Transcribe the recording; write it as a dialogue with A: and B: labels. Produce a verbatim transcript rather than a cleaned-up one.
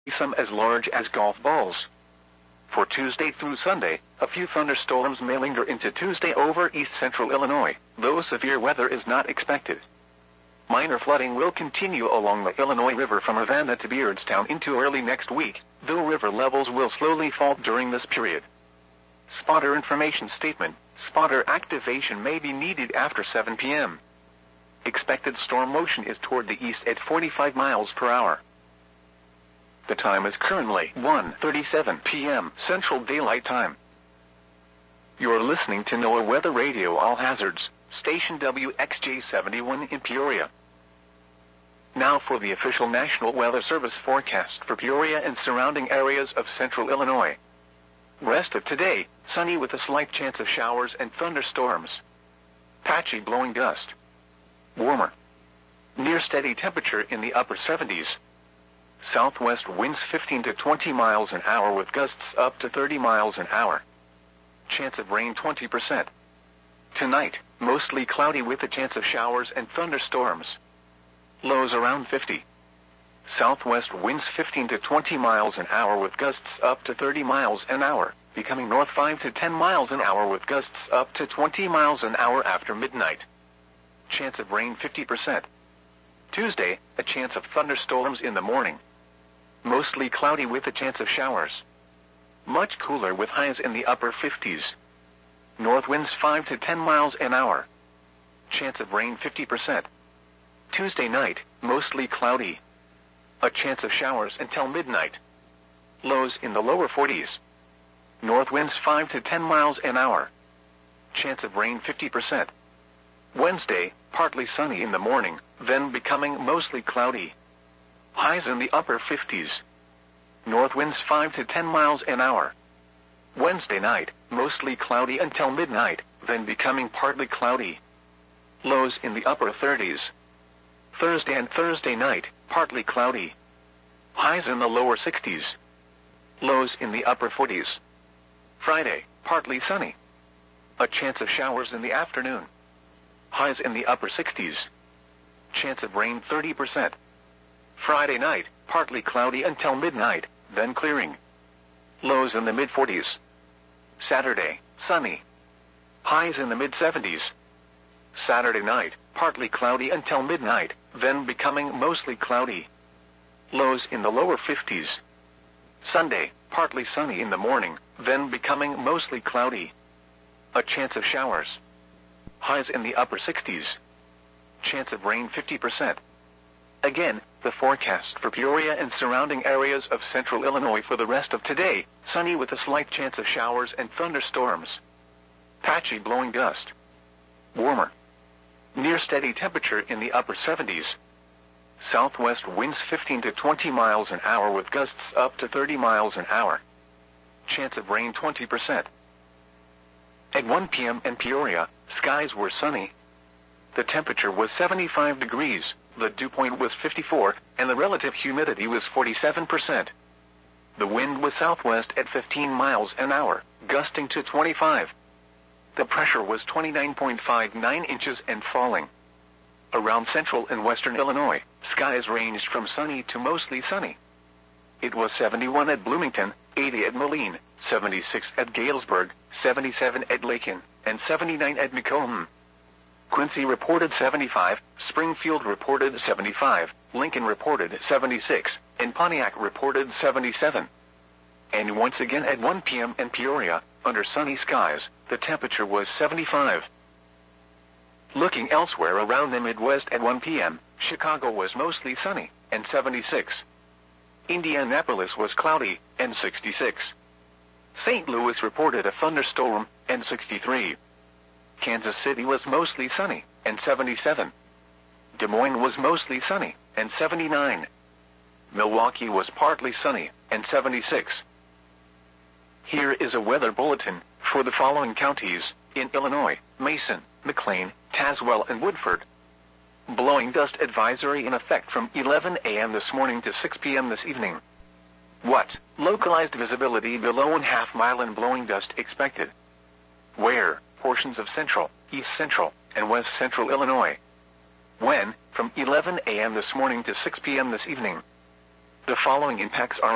A: some as large as golf balls. For Tuesday through Sunday, a few thunderstorms may linger into Tuesday over east central Illinois, though severe weather is not expected. Minor flooding will continue along the Illinois River from Havana to Beardstown into early next week, though river levels will slowly fall during this period. Spotter information statement: spotter activation may be needed after seven p m Expected storm motion is toward the east at forty-five miles per hour. The time is currently one thirty-seven p m Central Daylight Time. You're listening to NOAA Weather Radio All Hazards, station W X J seventy-one in Peoria. Now for the official National Weather Service forecast for Peoria and surrounding areas of central Illinois. Rest of today, sunny with a slight chance of showers and thunderstorms. Patchy blowing dust. Warmer. Near steady temperature in the upper seventies. Southwest winds fifteen to twenty miles an hour with gusts up to thirty miles an hour. Chance of rain twenty percent. Tonight, mostly cloudy with a chance of showers and thunderstorms. Lows around fifty. Southwest winds fifteen to twenty miles an hour with gusts up to thirty miles an hour, becoming north five to ten miles an hour with gusts up to twenty miles an hour after midnight. Chance of rain fifty percent. Tuesday, a chance of thunderstorms in the morning. Mostly cloudy with a chance of showers. Much cooler with highs in the upper fifties. North winds five to ten miles an hour. Chance of rain fifty percent. Tuesday night, mostly cloudy. A chance of showers until midnight. Lows in the lower forties. North winds five to ten miles an hour. Chance of rain fifty percent. Wednesday, partly sunny in the morning, then becoming mostly cloudy. Highs in the upper fifties. North winds five to ten miles an hour. Wednesday night, mostly cloudy until midnight, then becoming partly cloudy. Lows in the upper thirties. Thursday and Thursday night, partly cloudy. Highs in the lower sixties. Lows in the upper forties. Friday, partly sunny. A chance of showers in the afternoon. Highs in the upper sixties. Chance of rain thirty percent. Friday night, partly cloudy until midnight, then clearing. Lows in the mid forties. Saturday, sunny. Highs in the mid seventies. Saturday night, partly cloudy until midnight, then becoming mostly cloudy. Lows in the lower fifties. Sunday, partly sunny in the morning, then becoming mostly cloudy. A chance of showers. Highs in the upper sixties. Chance of rain fifty percent. Again, the forecast for Peoria and surrounding areas of central Illinois for the rest of today: sunny with a slight chance of showers and thunderstorms. Patchy blowing dust. Warmer. Near steady temperature in the upper seventies. Southwest winds fifteen to twenty miles an hour with gusts up to thirty miles an hour. Chance of rain twenty percent. At one p m in Peoria, skies were sunny. The temperature was seventy-five degrees, the dew point was fifty-four, and the relative humidity was forty-seven percent. The wind was southwest at fifteen miles an hour, gusting to twenty-five. The pressure was twenty-nine point five nine inches and falling. Around central and western Illinois, skies ranged from sunny to mostly sunny. It was seventy-one at Bloomington, eighty at Moline, seventy-six at Galesburg, seventy-seven at Lakin, and seventy-nine at Macomb. Quincy reported seventy-five, Springfield reported seventy-five, Lincoln reported seventy-six, and Pontiac reported seventy-seven. And once again at one p m in Peoria, under sunny skies, the temperature was seventy-five. Looking elsewhere around the Midwest at one p m, Chicago was mostly sunny, and seventy-six. Indianapolis was cloudy, and sixty-six. Saint Louis reported a thunderstorm, and sixty-three. Kansas City was mostly sunny, and seventy-seven. Des Moines was mostly sunny, and seventy-nine. Milwaukee was partly sunny, and seventy-six. Here is a weather bulletin for the following counties in Illinois: Mason, McLean, Tazewell, and Woodford. Blowing dust advisory in effect from eleven a m this morning to six p m this evening. What? Localized visibility below one half mile and blowing dust expected. Where? Portions of central, east central, and west central Illinois. When? From eleven a m this morning to six p m this evening. The following impacts are